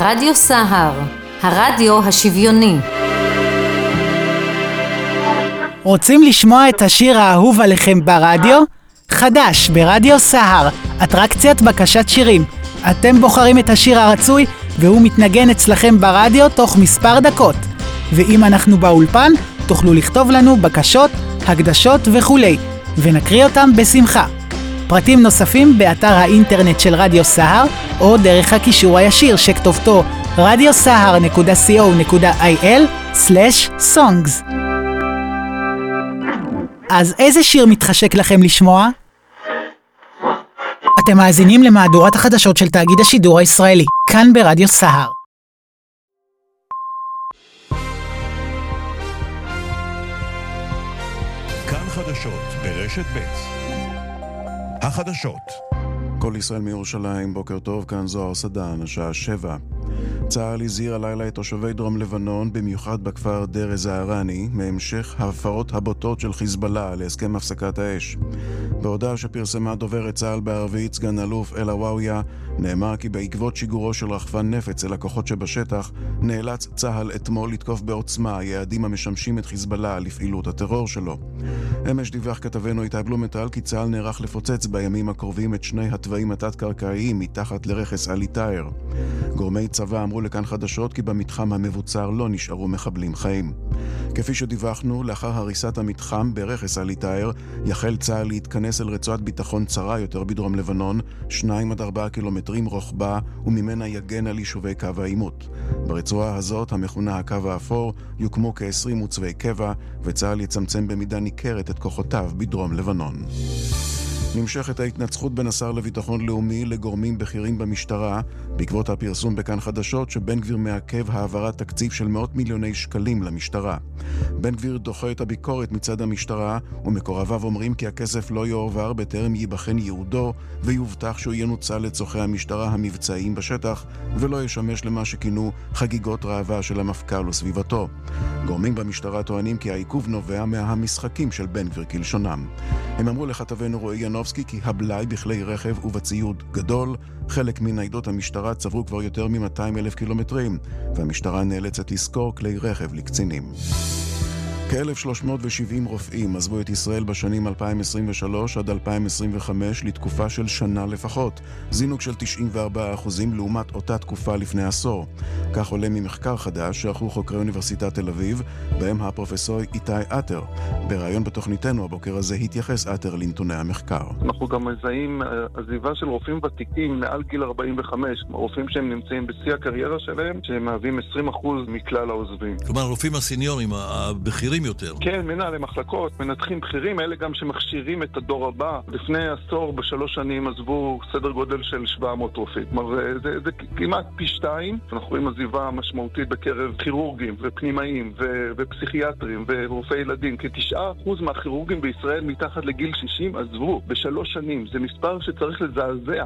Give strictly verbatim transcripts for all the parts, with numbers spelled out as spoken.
רדיו סהר, הרדיו השוויוני. רוצים לשמוע את השיר האהוב עליכם ברדיו? חדש ברדיו סהר, אטרקציית בקשת שירים. אתם בוחרים את השיר הרצוי והוא מתנגן אצלכם ברדיו תוך מספר דקות. ואם אנחנו באולפן, תוכלו לכתוב לנו בקשות, הקדשות וכולי, ונקריא אותם בשמחה. פרטים נוספים באתר האינטרנט של רדיו סהר, או דרך הקישור הישיר שכתובתו רדיו סהר נקודה סי או נקודה איי אל סלש סונגס. אז איזה שיר מתחשק לכם לשמוע? אתם מאזינים למהדורת החדשות של תאגיד השידור הישראלי, כאן ברדיו סהר. כאן חדשות ברשת ב'. החדשות. כל ישראל מירושלים, בוקר טוב, כאן זוהר סדן, השעה שבע. צה"ל הזהיר הלילה את תושבי דרום לבנון, במיוחד בכפר דיר א-זהרני, מהמשך ההפרות הבוטות של חיזבאללה להסכם הפסקת האש. בהודעה שפרסמה דוברת צה"ל בערבית, סגן אלוף אל הוואויה, נאמר כי בעקבות שיגורו של רחפן נפץ אל הכוחות שבשטח, נאלץ צה"ל אתמול לתקוף בעוצמה היעדים המשמשים את חיזבאללה לפעילות הטרור שלו. אמש דיווח כתבנו איתי בלומנטל כי צה"ל נערך לפוצץ בימים הקרובים את שני התוואים התת-קרקעיים מתחת לרכס עלי טאהר. גורמי צבא אמרו לכאן חדשות כי במתחם המבוצר לא נשארו מחבלים חיים. כפי שדיווחנו, לאחר הריסת המתחם ברכס עלי טאהר, יחל צה"ל להתכנס אל רצועת ביטחון צרה יותר בדרום לבנון, שניים עד ארבעה קילומטרים רוחבה, וממנה יגן על יישובי קו העימות. ברצועה הזאת, המכונה הקו האפור, יוקמו כ-עשרים מוצבי קבע, וצה"ל יצמצם במידה ניכרת את כוחותיו בדרום לבנון. נמשכת ההתנצחות בין השר לביטחון לאומי לגורמים בכירים במשטרה, בעקבות הפרסום בכאן חדשות שבן גביר מעכב העברת תקציב של מאות מיליוני שקלים למשטרה. בן גביר דוחה את הביקורת מצד המשטרה, ומקורביו אומרים כי הכסף לא יועבר בטרם ייבחן ייעודו, ויובטח שהוא ינוצל לצורכי המשטרה המבצעיים בשטח, ולא ישמש למה שכינו חגיגות ראווה של המפכ"ל וסביבתו. גורמים במשטרה טוענים כי העיכוב נובע מהמשחקים של בן גביר כלשונם. הם אמרו לכתבנו רועי ינובסקי כי הבלאי בכלי רכב ובציוד גדול, חלק מניידות המשטרה צברו כבר יותר מ-מאתיים אלף קילומטרים, והמשטרה נאלצת לשכור כלי רכב לקצינים. כ-אלף שלוש מאות ושבעים רופאים עזבו את ישראל בשנים אלפיים עשרים ושלוש עד אלפיים עשרים וחמש לתקופה של שנה לפחות, זינוק של תשעים וארבעה אחוזים לעומת אותה תקופה לפני עשור. כך עולה ממחקר חדש שערכו חוקרי אוניברסיטת תל אביב, בהם הפרופסור איתי עטר. בראיון בתוכניתנו הבוקר הזה התייחס עטר לנתוני המחקר. אנחנו גם מזהים עזיבה של רופאים ותיקים מעל גיל ארבעים וחמש, רופאים שהם נמצאים בשיא הקריירה שלהם, שהם מהווים עשרים אחוז מכלל העוזבים. כלומר, הרופאים הסיניורים, הבכירים יותר. כן, מנהלי מחלקות, מנתחים בכירים, אלה גם שמכשירים את הדור הבא. לפני עשור, בשלוש שנים, עזבו סדר גודל של שבע מאות רופאים. כלומר, זה, זה כמעט פי שתיים. אנחנו רואים עזיבה משמעותית בקרב כירורגים ופנימאים ו- ופסיכיאטרים ורופאי ילדים. כתשעה אחוז מהכירורגים בישראל מתחת לגיל שישים עזבו בשלוש שנים. זה מספר שצריך לזעזע.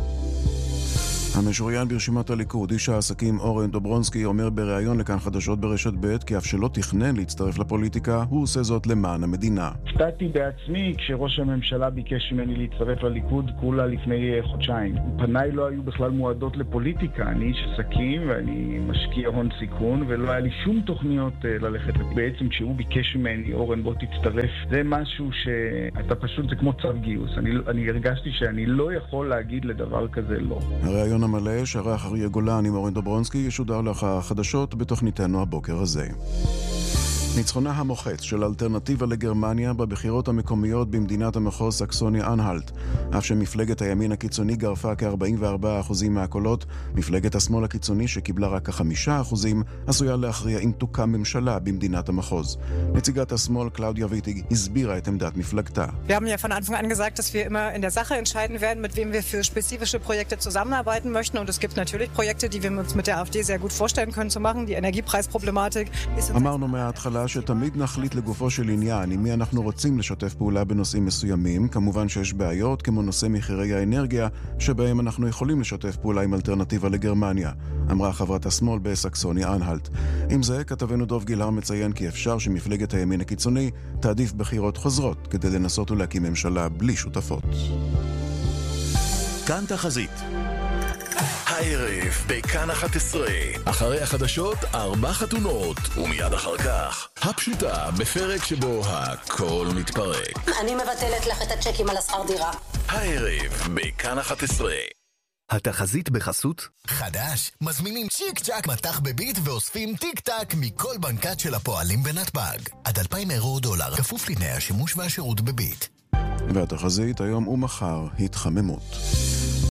המשוריין ברשימת הליכוד, איש העסקים אורן דוברונסקי, אומר בריאיון לכאן חדשות ברשת ב' כי אף שלא תכנן להצטרף לפוליטיקה, הוא עושה זאת למען המדינה. הפתעתי בעצמי כשראש הממשלה ביקש ממני להצטרף לליכוד כולה לפני חודשיים. פניי לא היו בכלל מועדות לפוליטיקה, אני איש עסקים ואני משקיע הון סיכון, ולא היה לי שום תוכניות ללכת. בעצם כשהוא ביקש ממני, אורן בוא תצטרף, זה משהו שאתה פשוט, זה כמו צו גיוס. אני, אני הרגשתי שאני לא יכול להגיד לדבר כזה לא. הריאיון המלא שערך אריה גולן עם אורן דוברונסקי ישודר לאחר החדשות בתוכניתנו הבוקר הזה. ניצחונה המוחץ של אלטרנטיבה לגרמניה בבחירות המקומיות במדינת המחוז סקסוניה אנהלט. אף שמפלגת הימין הקיצוני גרפה כ-ארבעים וארבעה אחוזים מהקולות, מפלגת השמאל הקיצוני שקיבלה רק כ-חמישה אחוזים עשויה להכריע אם תוקם ממשלה במדינת המחוז. נציגת השמאל קלאודיה ויטיג הסבירה את עמדת מפלגתה. Wir haben ja von Anfang an gesagt, dass wir immer in der Sache entscheiden werden, mit wem wir für spezifische Projekte zusammenarbeiten möchten. Und es gibt natürlich Projekte, die wir uns mit der AfD sehr gut vorstellen können zu machen. Die Energiepreisproblematik ist... אמרנו מההתחלה שתמיד נחליט לגופו של עניין עם מי אנחנו רוצים לשתף פעולה בנושאים מסוימים. כמובן שיש בעיות כמו נושא מחירי האנרגיה שבהם אנחנו יכולים לשתף פעולה עם אלטרנטיבה לגרמניה, אמרה חברת השמאל בסקסוניה אנהלט. עם זה כתבנו דוב גילהר מציין כי אפשר שמפלגת הימין הקיצוני תעדיף בחירות חוזרות כדי לנסות ולהקים ממשלה בלי שותפות. כאן תחזית. הערב בכאן אחת עשרה, אחרי החדשות ארבע חתונות, ומיד אחר כך הפשוטה, בפרק שבו הכל מתפרק. אני מבטלת לך את הצ'קים על השכר דירה. הערב בכאן אחת עשרה. התחזית בחסות חדש, מזמינים צ'יק צ'ק מתח בביט ואוספים טיק טק מכל בנקת של הפועלים בנתב"ג. עד אלפיים אירו או דולר, כפוף לתנאי השימוש והשירות בביט. והתחזית היום ומחר התחממות.